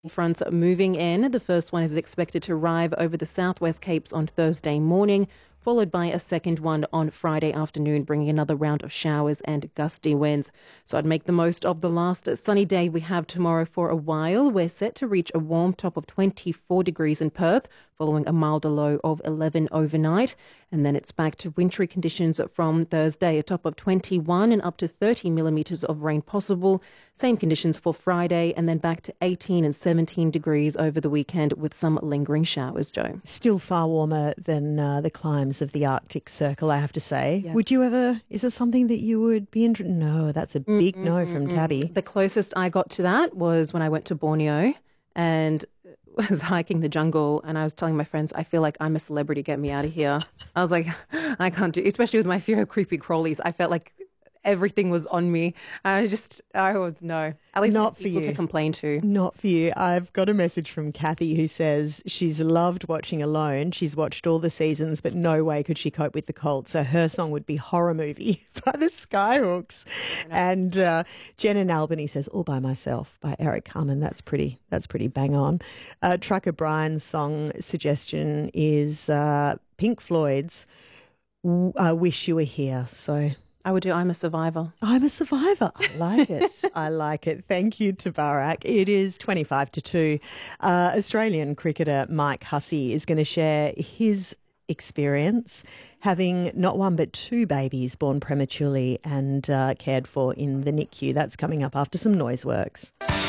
Fronts moving in. The first one is expected to arrive over the southwest Capes on Thursday morning, followed by a second one on Friday afternoon, bringing another round of showers and gusty winds. So I'd make the most of the last sunny day we have tomorrow for a while. We're set to reach a warm top of 24 degrees in Perth, following a milder low of 11 overnight. And then it's back to wintry conditions from Thursday, a top of 21 and up to 30 millimetres of rain possible. Same conditions for Friday, and then back to 18 and 17 degrees over the weekend with some lingering showers, Joe. Still far warmer than the climes of the Arctic Circle, I have to say. Yes. Would you ever, is it something that you would be interested in? No, that's a big no from Tabby. The closest I got to that was when I went to Borneo and was hiking the jungle, and I was telling my friends, I feel like I'm a celebrity, get me out of here. I was like, I can't do, especially with my fear of creepy crawlies. I felt like everything was on me. At least Not for people you. to complain to. Not for you. I've got a message from Kathy who says she's loved watching Alone. She's watched all the seasons, but no way could she cope with the cold. So her song would be Horror Movie by the Skyhooks. And Jen in Albany says All By Myself by Eric Carmen. That's pretty bang on. Trucker Brian's song suggestion is Pink Floyd's I Wish You Were Here. So I would do I'm a Survivor. I'm a survivor. I like it. I like it. Thank you, Tabarak. It is 25 to 2. Australian cricketer Mike Hussey is going to share his experience having not one but two babies born prematurely and cared for in the NICU. That's coming up after some noise works.